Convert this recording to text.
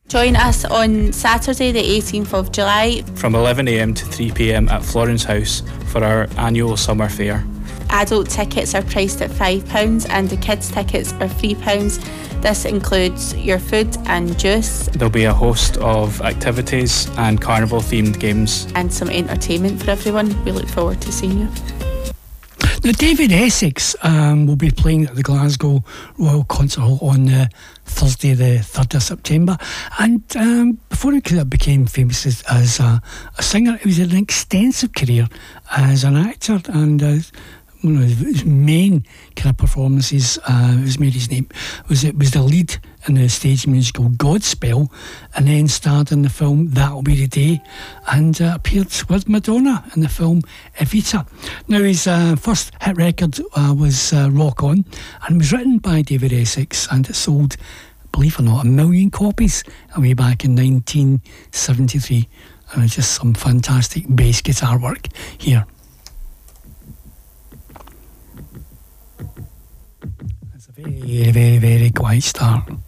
Join us on Saturday the 18th of July from 11am to 3pm at Florence House for our annual summer fair. Adult tickets are priced at £5 and the kids tickets are £3. This includes your food and juice. There'll be a host of activities and carnival themed games. And some entertainment for everyone. We look forward to seeing you. Now, David Essex will be playing at the Glasgow Royal Concert Hall on Thursday the 3rd of September. And before he became famous as a singer, he was in an extensive career as an actor, and one of his main kind of performances, was made his name, was the lead in the stage musical Godspell, and then starred in the film That'll Be the Day, and appeared with Madonna in the film Evita. Now, his first hit record was Rock On, and it was written by David Essex, and it sold, believe it or not, 1 million copies way back in 1973. And it's just some fantastic bass guitar work here. It's a very, very, very quiet start.